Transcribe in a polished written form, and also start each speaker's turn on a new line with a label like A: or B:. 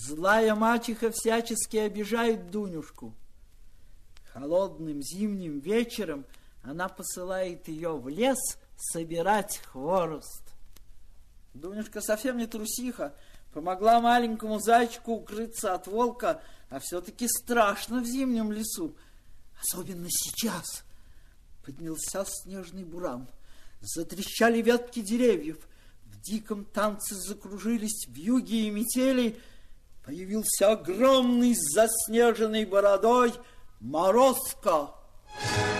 A: Злая мачеха всячески обижает Дунюшку. Холодным зимним вечером она посылает ее в лес собирать хворост. Дунюшка совсем не трусиха, помогла маленькому зайчику укрыться от волка, а все-таки страшно в зимнем лесу. Особенно сейчас. Поднялся снежный буран, затрещали ветки деревьев, в диком танце закружились вьюги и метели. Появился огромный с заснеженной бородой Морозко.